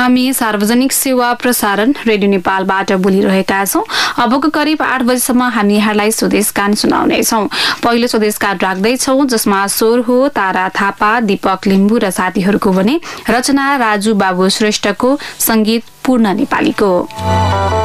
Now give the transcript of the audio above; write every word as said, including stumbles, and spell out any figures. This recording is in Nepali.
हामी सार्वजनिक सेवा प्रसारण रेडियो नेपालबाट बोलिरहेका छौं। अबको करिब आठ बजेसम्म हामी यहाँलाई स्वदेश गान सुनाउनेछौं। पहिलो स्वदेश गान राख्दैछौं जसमा स्वर हो तारा थापा, दीपक लिम्बू र साथीहरूको भने रचना राजु बाबु श्रेष्ठको, संगीत पूर्ण नेपालीको।